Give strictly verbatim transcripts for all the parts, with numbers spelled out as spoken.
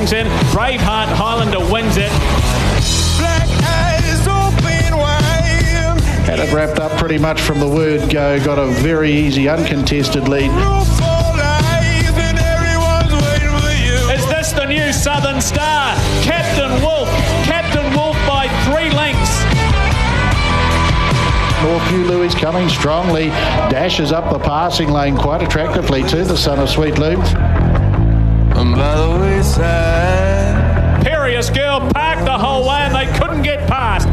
swings in. Braveheart Highlander wins it. Black eyes open wide. Had it wrapped up pretty much from the word go. Got a very easy, uncontested lead. Is this the new Southern Star? Captain Wolf. Captain Wolf by three lengths. Northview Louis coming strongly. Dashes up the passing lane quite attractively to the son of Sweet Lou. I'm by the wayside. Imperious Girl parked the whole way and they couldn't get past.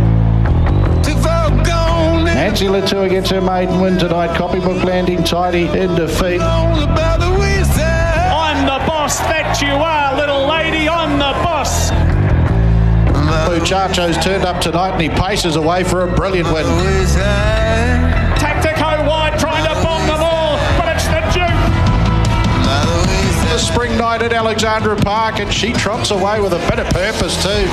Nancy Latour gets her maiden win tonight. Copybook landing tidy in defeat. I'm the boss that you are, little lady. I'm the boss. Muchacho's turned up tonight and he paces away for a brilliant win. Tactico wide trying to bomb them all, but it's the Duke. The spring night at Alexandra Park and she trots away with a bit of purpose too.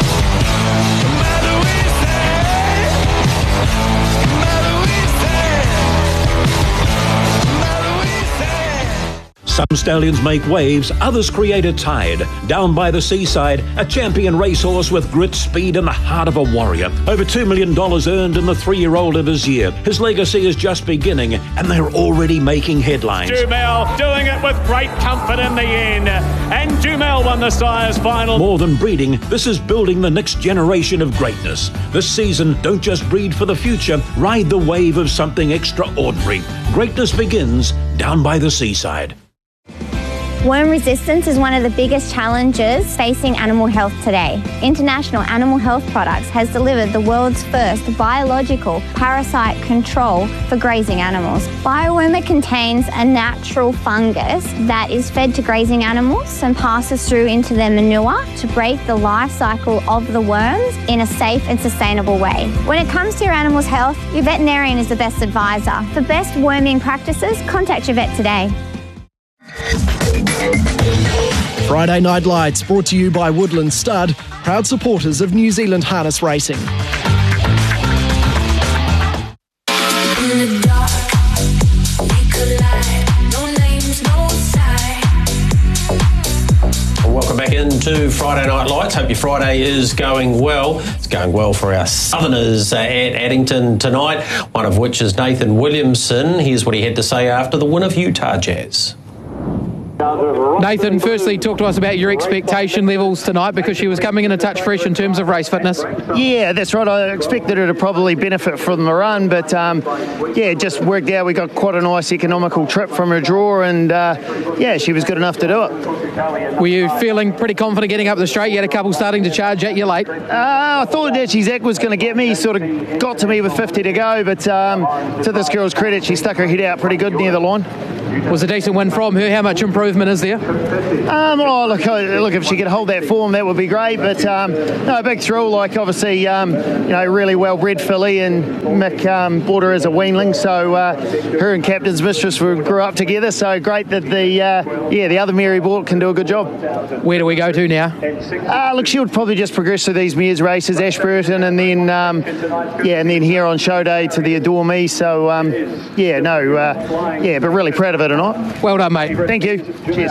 Some stallions make waves, others create a tide. Down by the Seaside, a champion racehorse with grit, speed and the heart of a warrior. Over two million dollars earned in the three-year-old of his year. His legacy is just beginning and they're already making headlines. Dumel doing it with great comfort in the end. And Dumel won the Sires final. More than breeding, this is building the next generation of greatness. This season, don't just breed for the future, ride the wave of something extraordinary. Greatness begins down by the Seaside. Worm resistance is one of the biggest challenges facing animal health today. International Animal Health Products has delivered the world's first biological parasite control for grazing animals. Biowormer contains a natural fungus that is fed to grazing animals and passes through into their manure to break the life cycle of the worms in a safe and sustainable way. When it comes to your animal's health, your veterinarian is the best advisor. For best worming practices, contact your vet today. Friday Night Lights brought to you by Woodland Stud, proud supporters of New Zealand harness racing. Welcome back into Friday Night Lights. Hope your Friday is going well. It's going well for our Southerners uh, at Addington tonight, one of which is Nathan Williamson. Here's what he had to say after the win of Utah Jazz. Nathan, firstly, talk to us about your expectation levels tonight because she was coming in a touch fresh in terms of race fitness. Yeah, that's right. I expected her to probably benefit from the run, but um, yeah, it just worked out. We got quite a nice economical trip from her draw, and uh, yeah, she was good enough to do it. Were you feeling pretty confident getting up the straight? You had a couple starting to charge at you late. Uh, I thought that Zach was going to get me. He sort of got to me with fifty to go, but um, to this girl's credit, she stuck her head out pretty good near the line. Was a decent win from her. How much improvement is there? Um, oh, look, look, if she could hold that form, that would be great. But um, no, big thrill. Like obviously, um, you know, really well-bred filly, and Mick um, bought her as a weanling. So uh, her and Captain's Mistress were, grew up together. So great that the uh, yeah the other Mary bought can do a good job. Where do we go to now? Uh, look, she would probably just progress through these Mares races, Ashburton, and then um, yeah, and then here on show day to the Adore Me. So um, yeah, no, uh, yeah, but really proud of her tonight. Well done, mate. Thank you. Cheers.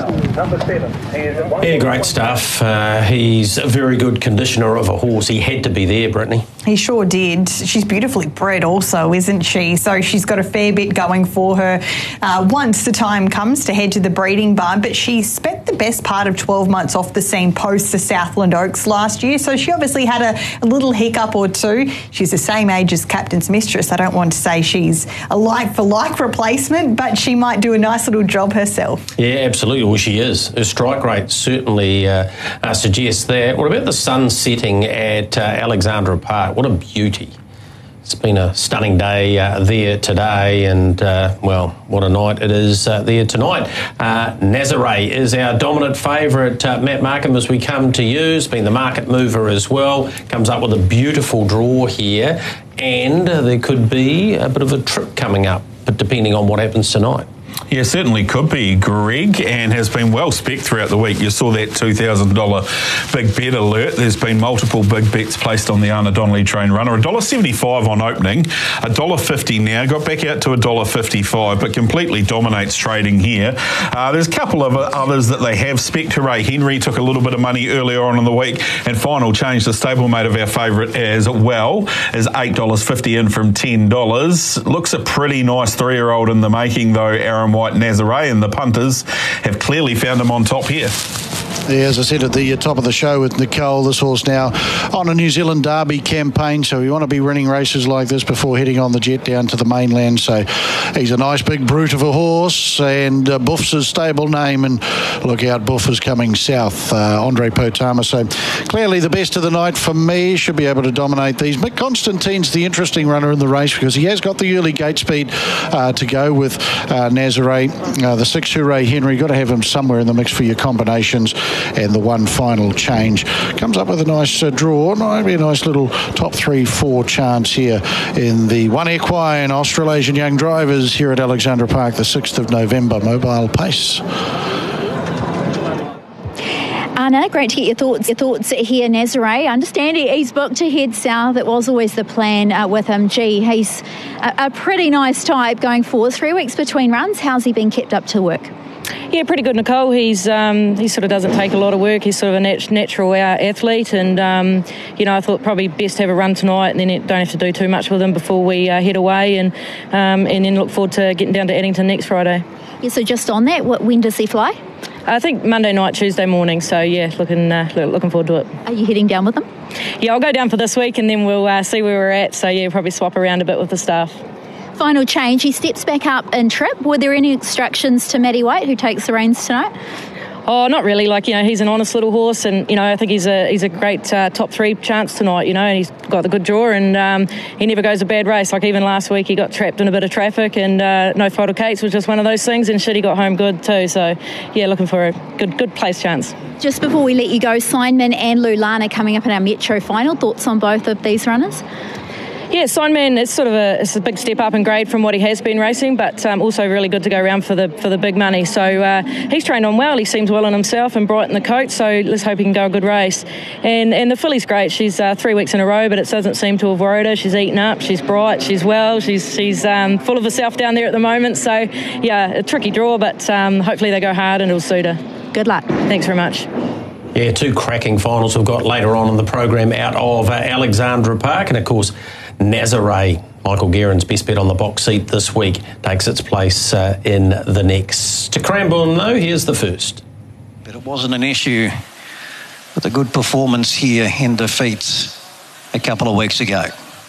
Yeah, great stuff. Uh, he's a very good conditioner of a horse. He had to be there, Brittany. He sure did. She's beautifully bred also, isn't she? So she's got a fair bit going for her uh, once the time comes to head to the breeding barn. But she spent the best part of twelve months off the scene post the Southland Oaks last year. So she obviously had a, a little hiccup or two. She's the same age as Captain's Mistress. I don't want to say she's a like-for-like replacement, but she might do a nice little job herself. Yeah, absolutely. Well, she is. Her strike rate certainly uh, uh, suggests that. What about the sun setting at uh, Alexandra Park? What a beauty. It's been a stunning day uh, there today, and, uh, well, what a night it is uh, there tonight. Uh, Nazare is our dominant favourite. Uh, Matt Markham, as we come to you, has been the market mover as well. Comes up with a beautiful draw here, and uh, there could be a bit of a trip coming up, but depending on what happens tonight. Yeah, certainly could be, Greg, and has been well spec'd throughout the week. You saw that two thousand dollars big bet alert. There's been multiple big bets placed on the Anna Donnelly trained runner. one dollar seventy-five on opening, one dollar fifty now, got back out to one dollar fifty-five, but completely dominates trading here. Uh, there's a couple of others that they have spec'd. Hooray Henry took a little bit of money earlier on in the week, and Final Change, the stablemate of our favourite as well, is eight dollars fifty in from ten dollars. Looks a pretty nice three-year-old in the making, though. Aaron White Nazare, and the punters have clearly found him on top here. Yeah, as I said at the top of the show with Nicole, this horse now on a New Zealand Derby campaign, so we want to be winning races like this before heading on the jet down to the mainland. So he's a nice big brute of a horse, and uh, Buff's his stable name, and look out, Buff is coming south, uh, Andre Potama. So clearly the best of the night for me, should be able to dominate these. Mick Constantine's the interesting runner in the race because he has got the early gate speed uh, to go with uh, Nazare. Uh, the six Hooray Henry, got to have him somewhere in the mix for your combinations. And the one Final Change comes up with a nice uh, draw. Maybe a nice little top three, four chance here in the One Equine Australasian Young Drivers here at Alexandra Park, the sixth of November. Mobile Pace. Anna, great to get your thoughts your thoughts here. Nazare, I understand he's booked to head south. It was always the plan uh, with him. Gee, he's a, a pretty nice type going forward. Three weeks between runs. How's he been kept up to work? Yeah, pretty good, Nicole. He's um, he sort of doesn't take a lot of work. He's sort of a nat- natural uh, athlete, and um, you know, I thought probably best to have a run tonight, and then it, don't have to do too much with him before we uh, head away, and um, and then look forward to getting down to Addington next Friday. Yeah. So just on that, what, when does he fly? I think Monday night, Tuesday morning. So yeah, looking uh, looking forward to it. Are you heading down with him? Yeah, I'll go down for this week, and then we'll uh, see where we're at. So yeah, probably swap around a bit with the staff. Final Change, he steps back up in trip. Were there any instructions to Matty White, who takes the reins tonight? Oh, not really. Like, you know, he's an honest little horse, and, you know, I think he's a he's a great uh, top three chance tonight, you know, and he's got the good draw, and um, he never goes a bad race. Like, even last week he got trapped in a bit of traffic, and uh, No Fault of Kate's was just one of those things, and shit, he got home good too. So, yeah, looking for a good good place chance. Just before we let you go, Signman and Lulana coming up in our Metro final. Thoughts on both of these runners? Yeah, Signman is sort of a, it's a big step up in grade from what he has been racing, but um, also really good to go around for the for the big money. So uh, he's trained on well. He seems well in himself and bright in the coat. So let's hope he can go a good race. And and the filly's great. She's uh, three weeks in a row, but it doesn't seem to have worried her. She's eaten up. She's bright. She's well. She's she's um, full of herself down there at the moment. So yeah, a tricky draw, but um, hopefully they go hard and it'll suit her. Good luck. Thanks very much. Yeah, two cracking finals we've got later on in the program out of uh, Alexandra Park, and of course Nazare, Michael Guerin's best bet on the box seat this week, takes its place uh, in the next. To Cranbourne, though, here's the first. But it wasn't an issue with a good performance here in defeat a couple of weeks ago.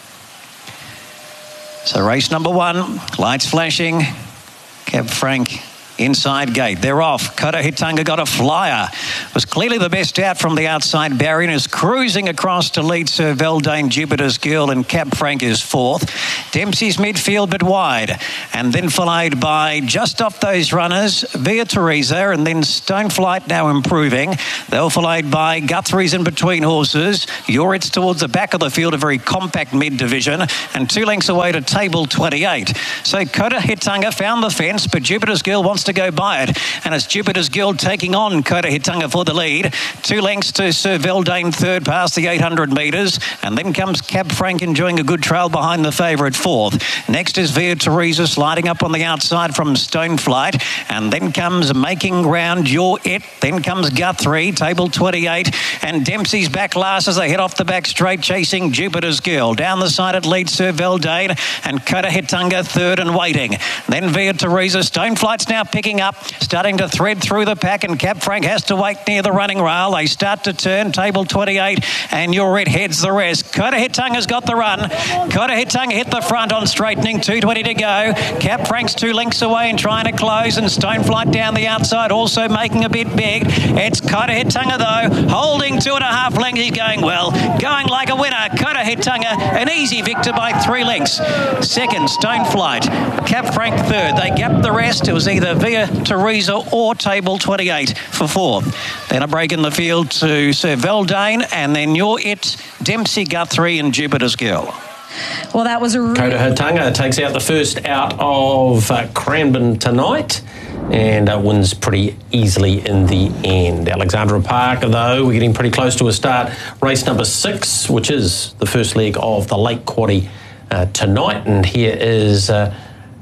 So race number one, lights flashing, Cab Frank inside gate. They're off. Kota Hitanga got a flyer. Was clearly the best out from the outside barrier and is cruising across to lead Sir Veldane, Jupiter's Girl, and Cab Frank is fourth. Dempsey's midfield but wide, and then followed by just off those runners Via Teresa, and then Stoneflight now improving. They're followed by Guthrie's in between horses. Yoritz towards the back of the field, a very compact mid division, and two lengths away to table twenty-eight. So Kota Hitanga found the fence, but Jupiter's Girl wants to go by it, and it's Jupiter's Guild taking on Kota Hitanga for the lead. Two lengths to Sir Veldane third past the eight hundred metres, and then comes Cab Frank enjoying a good trail behind the favourite fourth. Next is Via Teresa sliding up on the outside from Stoneflight, and then comes Making Ground Your It, then comes Guthrie, table twenty-eight, and Dempsey's back last as they head off the back straight chasing Jupiter's Girl. Down the side it leads Sir Veldane, and Kota Hitanga third and waiting. Then Via Teresa, Stoneflight's now picking up, starting to thread through the pack, and Cab Frank has to wait near the running rail. They start to turn, table twenty-eight, and Your It heads the rest. Kota Hitanga's got the run. Kota Hitanga hit the front on straightening, two twenty to go. Cab Frank's two lengths away and trying to close, and Stoneflight down the outside also making a bit big. It's Kota Hitanga though, holding two and a half lengths. He's going well, going like a winner. Kota Hitanga, an easy victor by three lengths. Second, Stoneflight. Cab Frank third. They gapped the rest. It was either Via Teresa or table twenty-eight for fourth. Then a break in the field to Sir Veldane, and then Your It, Dempsey, Guthrie and Jupiter's Girl. Well, that was a really... Kota Hitanga takes out the first out of uh, Cranbourne tonight and uh, wins pretty easily in the end. Alexandra Park, though, we're getting pretty close to a start. Race number six, which is the first leg of the Lake Quaddie uh, tonight. And here is uh,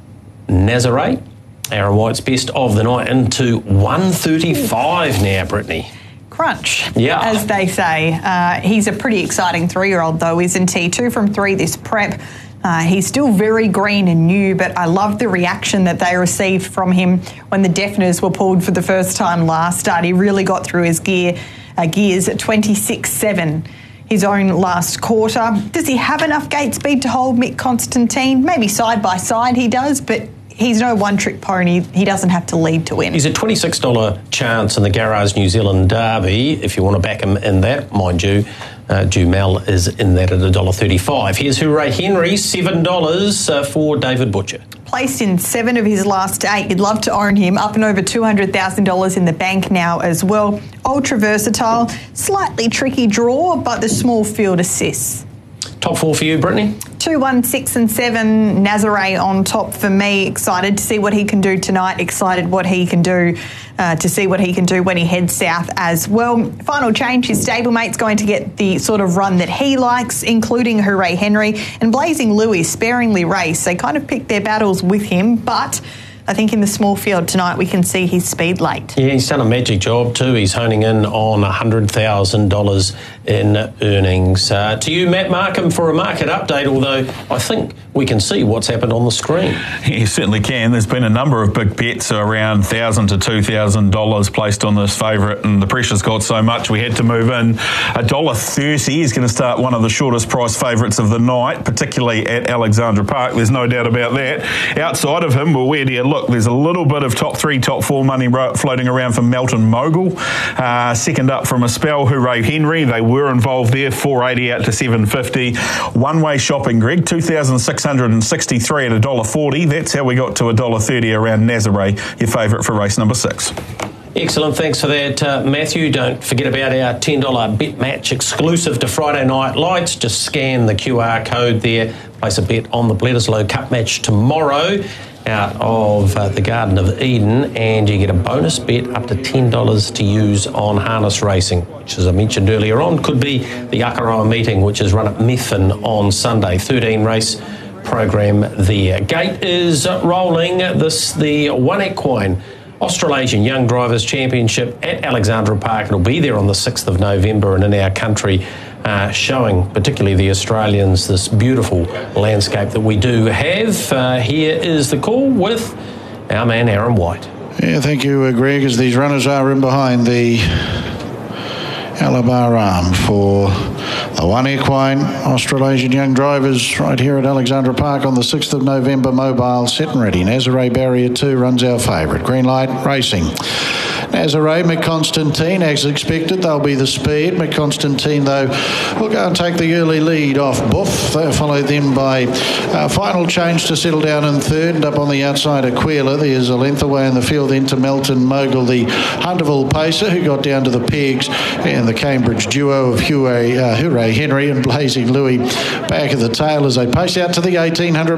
Nazare, Aaron White's best of the night, into one thirty-five now, Brittany. Crunch, yeah, as they say. Uh, he's a pretty exciting three-year-old, though, isn't he? Two from three this prep. Uh, he's still very green and new, but I love the reaction that they received from him when the deafeners were pulled for the first time last start. He really got through his gear, uh, gears at twenty-six seven. His own last quarter. Does he have enough gate speed to hold Mick Constantine? Maybe side by side he does, but he's no one-trick pony. He doesn't have to lead to win. He's a twenty-six dollars chance in the Garage New Zealand Derby, if you want to back him in that, mind you. Uh, Jumel is in that at one dollar thirty-five. Here's Hooray Henry, seven dollars uh, for David Butcher. Placed in seven of his last eight. You'd love to own him. Up and over two hundred thousand dollars in the bank now as well. Ultra versatile, slightly tricky draw, but the small field assists. Top four for you, Brittany? Two, one, six and seven. Nazare on top for me. Excited to see what he can do tonight. Excited what he can do uh, to see what he can do when he heads south as well. Final change, his stablemate's going to get the sort of run that he likes, including Hooray Henry and Blazing Louis, sparingly race. They kind of picked their battles with him, but I think in the small field tonight we can see his speed late. Yeah, he's done a magic job too. He's honing in on one hundred thousand dollars in earnings. Uh, to you, Matt Markham, for a market update, although I think we can see what's happened on the screen. You certainly can. There's been a number of big bets around one thousand dollars to two thousand dollars placed on this favourite, and the pressure's got so much we had to move in. one dollar thirty is going to start one of the shortest price favourites of the night, particularly at Alexandra Park. There's no doubt about that. Outside of him, well, where do you look? There's a little bit of top three, top four money floating around for Melton Mogul. Uh, second up from a spell, Hooray Henry. They were involved there, four eighty out to seven fifty. One-way shopping, Greg, two thousand six hundred sixty-three at one dollar forty. That's how we got to one dollar thirty around Nazare, your favourite for race number six. Excellent, thanks for that, uh, Matthew. Don't forget about our ten dollars bet match exclusive to Friday Night Lights. Just scan the Q R code there, place a bet on the Bledisloe Cup match tomorrow out of uh, the Garden of Eden, and you get a bonus bet up to ten dollars to use on harness racing, which, as I mentioned earlier on, could be the Akaroa meeting, which is run at Methven on Sunday. thirteen race program there. Gate is rolling. This the One Equine Australasian Young Drivers Championship at Alexandra Park. It'll be there on the sixth of November, and in our country, uh, showing particularly the Australians this beautiful landscape that we do have. Uh, here is the call with our man Aaron White. Yeah, thank you, uh, Greg, as these runners are in behind the Alabar Arm for the One Equine Australasian Young Drivers right here at Alexandra Park on the sixth of November. Mobile set and ready. Nazare Barrier two runs our favourite. Green light racing. Nazare, McConstantine, as expected, they'll be the speed. McConstantine, though, will go and take the early lead off Buff. They're followed then by uh, Final Change to settle down in third, and up on the outside Aquila. There's a length away in the field into Melton Mogul, the Hunterville pacer, who got down to the pegs, and the Cambridge duo of Hooray, uh, Hooray Henry and Blazing Louis back at the tail as they pace out to the eighteen hundred